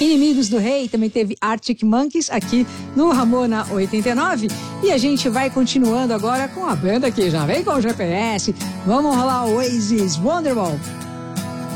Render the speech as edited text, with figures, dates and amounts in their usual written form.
Inimigos do Rei, também teve Arctic Monkeys aqui no Ramona 89. E a gente vai continuando agora com a banda que já vem com o GPS. Vamos rolar o Oasis Wonderwall.